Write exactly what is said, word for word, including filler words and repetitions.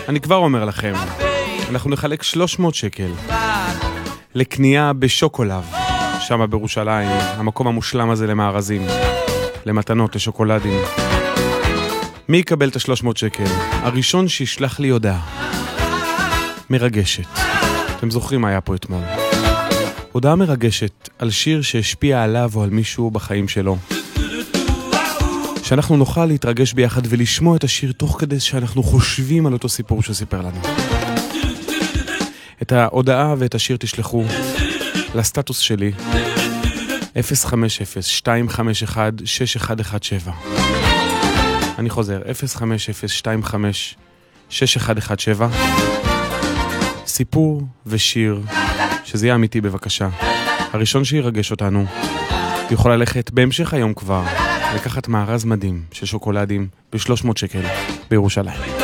אני כבר אומר לכם, אנחנו נחלק שלוש מאות שקל לקנייה בשוקולב, שם בירושלים, המקום המושלם הזה למארזים, למתנות, לשוקולדים. מי יקבל את ה-שלוש מאות שקל? הראשון שישלח לי הודעה מרגשת. אתם זוכרים מה היה פה אתמול? הודעה מרגשת על שיר שהשפיע עליו או על מישהו בחיים שלו. שאנחנו נוכל להתרגש ביחד ולשמוע את השיר תוך כדי שאנחנו חושבים על אותו סיפור שסיפר לנו. את ההודעה ואת השיר תשלחו לסטטוס שלי אפס חמש אפס שתיים חמש אחד שש אחד אחד שבע. אני חוזר, אפס חמש אפס שתיים חמש שש אחד אחד שבע. סיפור ושיר, שזה יהיה אמיתי בבקשה. הראשון שירגש אותנו יכול ללכת בהמשך היום כבר לקחת מארז מדהים של שוקולדים ב-שלוש מאות שקל בירושלים.